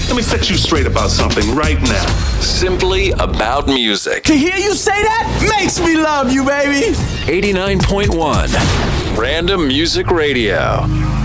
Let me set you straight about something right now. Simply about music. To hear you say that makes me love you, baby. 89.1 Random Music Radio.